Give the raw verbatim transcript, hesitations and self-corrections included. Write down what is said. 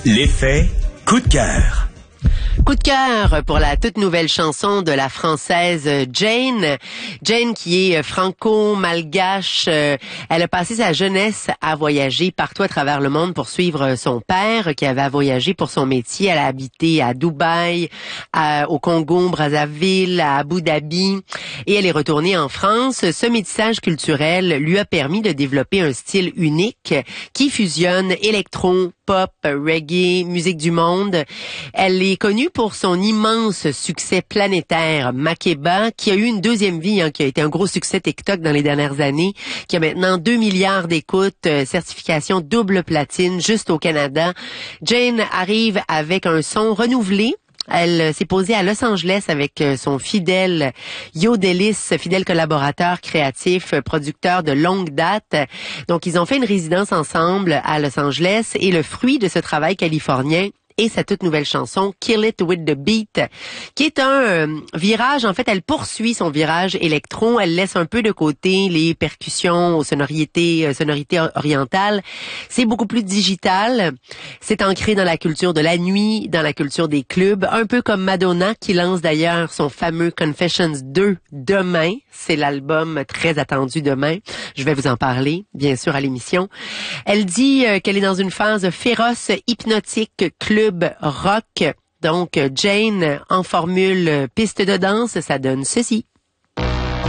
L'effet coup de cœur. Coup de cœur pour la toute nouvelle chanson de la française Jane. Jane qui est franco-malgache. Elle a passé sa jeunesse à voyager partout à travers le monde pour suivre son père qui avait à voyager pour son métier. Elle a habité à Dubaï, à, au Congo, Brazzaville, à Abu Dhabi et elle est retournée en France. Ce métissage culturel lui a permis de développer un style unique qui fusionne électro, pop, reggae, musique du monde. Elle est connue pour son immense succès planétaire Makeba, qui a eu une deuxième vie, hein, qui a été un gros succès TikTok dans les dernières années, qui a maintenant deux milliards d'écoutes, euh, certification double platine juste au Canada. Jane arrive avec un son renouvelé. Elle s'est posée à Los Angeles avec son fidèle Yo Delis, fidèle collaborateur créatif, producteur de longue date. Donc, ils ont fait une résidence ensemble à Los Angeles et le fruit de ce travail californien et sa toute nouvelle chanson Kill It With The Beat, qui est un euh, virage. En fait, elle poursuit son virage électro. Elle laisse un peu de côté les percussions aux sonorités, euh, sonorités orientales. C'est beaucoup plus digital. C'est ancré dans la culture de la nuit, dans la culture des clubs, un peu comme Madonna qui lance d'ailleurs son fameux Confessions deux demain. C'est l'album très attendu demain. Je vais vous en parler, bien sûr, à l'émission. Elle dit euh, qu'elle est dans une phase féroce, hypnotique, club rock. Donc, Jane en formule piste de danse, ça donne ceci.